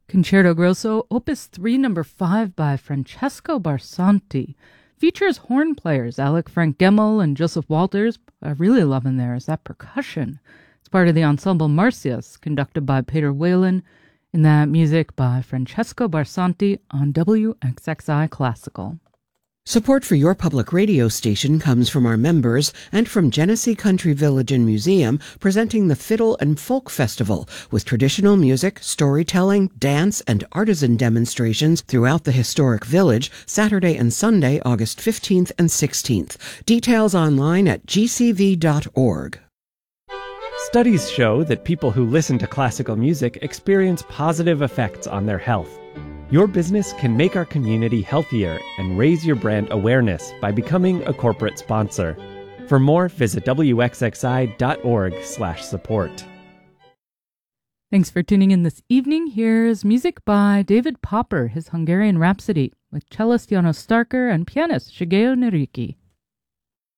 Concerto Grosso, Opus 3, Number 5 by Francesco Barsanti. Features horn players Alec Frank Gemmel and Joseph Walters. I really love in there is that percussion. It's part of the ensemble Marcius, conducted by Peter Whalen. In that, music by Francesco Barsanti on WXXI Classical. Support for your public radio station comes from our members and from Genesee Country Village and Museum, presenting the Fiddle and Folk Festival with traditional music, storytelling, dance, and artisan demonstrations throughout the historic village, Saturday and Sunday, August 15th and 16th. Details online at gcv.org. Studies show that people who listen to classical music experience positive effects on their health. Your business can make our community healthier and raise your brand awareness by becoming a corporate sponsor. For more, visit wxxi.org/support. Thanks for tuning in this evening. Here's music by David Popper, his Hungarian Rhapsody, with cellist János Starker and pianist Shigeo Neriki.